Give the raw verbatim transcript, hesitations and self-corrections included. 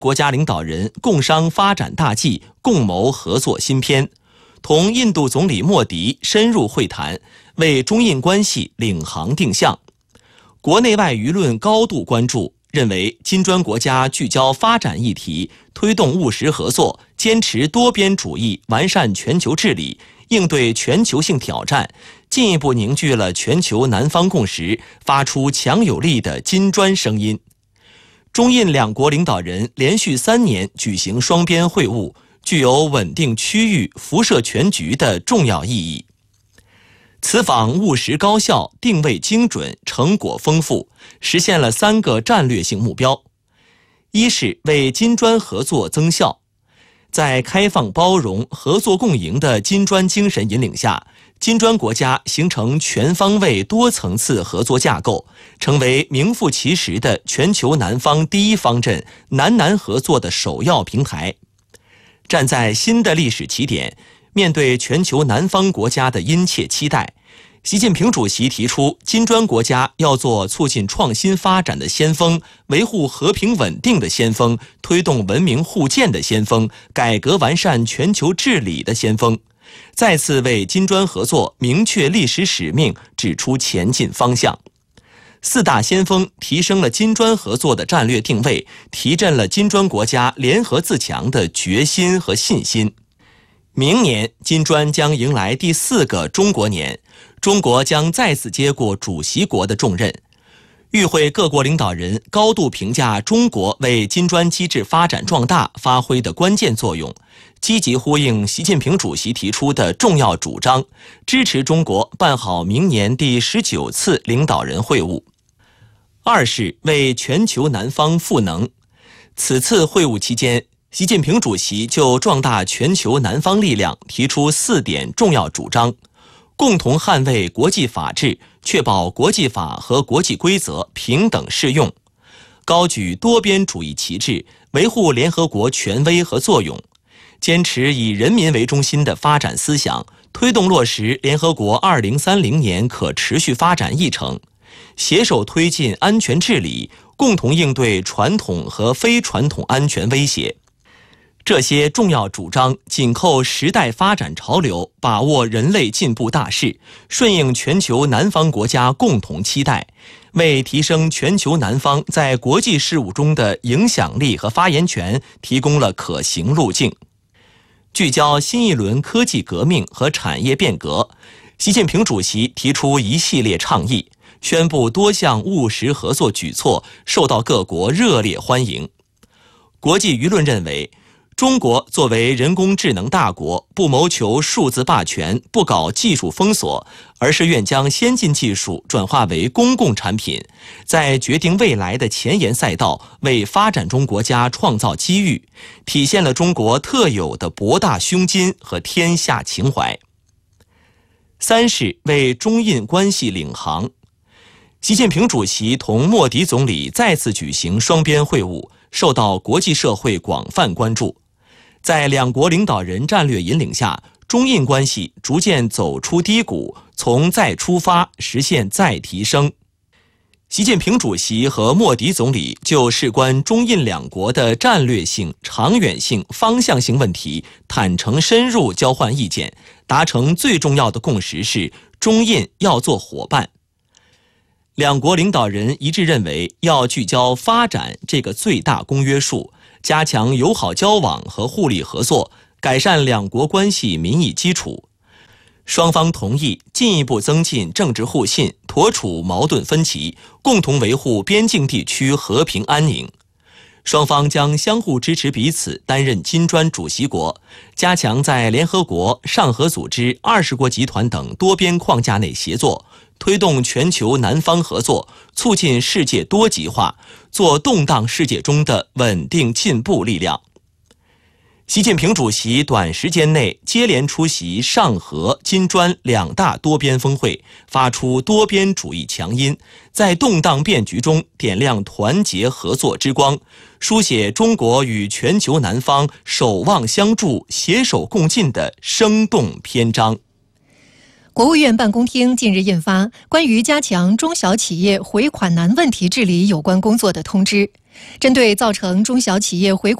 国家领导人共商发展大计，共谋合作新篇，同印度总理莫迪深入会谈，为中印关系领航定向。国内外舆论高度关注，认为金砖国家聚焦发展议题，推动务实合作，坚持多边主义，完善全球治理，应对全球性挑战，进一步凝聚了全球南方共识，发出强有力的金砖声音。中印两国领导人连续三年举行双边会晤，具有稳定区域、辐射全局的重要意义。此访务实高效，定位精准，成果丰富，实现了三个战略性目标。一是为金砖合作增效。在开放包容、合作共赢的金砖精神引领下，金砖国家形成全方位多层次合作架构，成为名副其实的全球南方第一方阵，南南合作的首要平台。站在新的历史起点，面对全球南方国家的殷切期待，习近平主席提出，金砖国家要做促进创新发展的先锋，维护和平稳定的先锋，推动文明互鉴的先锋，改革完善全球治理的先锋，再次为金砖合作明确历史使命，指出前进方向。四大先锋提升了金砖合作的战略定位，提振了金砖国家联合自强的决心和信心。明年，金砖将迎来第四个中国年，中国将再次接过主席国的重任。与会各国领导人高度评价中国为金砖机制发展壮大发挥的关键作用，积极呼应习近平主席提出的重要主张，支持中国办好明年第十九次领导人会晤。二是为全球南方赋能。此次会晤期间，习近平主席就壮大全球南方力量提出四点重要主张：共同捍卫国际法治，确保国际法和国际规则平等适用；高举多边主义旗帜，维护联合国权威和作用；坚持以人民为中心的发展思想，推动落实联合国二零三零年可持续发展议程；携手推进安全治理，共同应对传统和非传统安全威胁。这些重要主张紧扣时代发展潮流，把握人类进步大势，顺应全球南方国家共同期待，为提升全球南方在国际事务中的影响力和发言权提供了可行路径。聚焦新一轮科技革命和产业变革，习近平主席提出一系列倡议，宣布多项务实合作举措，受到各国热烈欢迎。国际舆论认为，中国作为人工智能大国，不谋求数字霸权，不搞技术封锁，而是愿将先进技术转化为公共产品，在决定未来的前沿赛道为发展中国家创造机遇，体现了中国特有的博大胸襟和天下情怀。三是为中印关系领航。习近平主席同莫迪总理再次举行双边会晤，受到国际社会广泛关注。在两国领导人战略引领下，中印关系逐渐走出低谷，从再出发实现再提升。习近平主席和莫迪总理就事关中印两国的战略性、长远性、方向性问题坦诚深入交换意见，达成最重要的共识是中印要做伙伴。两国领导人一致认为，要聚焦发展这个最大公约数，加强友好交往和互利合作，改善两国关系民意基础。双方同意进一步增进政治互信，妥处矛盾分歧，共同维护边境地区和平安宁。双方将相互支持彼此担任金砖主席国，加强在联合国、上合组织、二十国集团等多边框架内协作，推动全球南方合作，促进世界多极化，做动荡世界中的稳定进步力量。习近平主席短时间内接连出席上合、金砖两大多边峰会，发出多边主义强音，在动荡变局中点亮团结合作之光，书写中国与全球南方守望相助、携手共进的生动篇章。 国务院办公厅近日印发关于加强中小企业回款难问题治理有关工作的通知， 针对造成中小企业回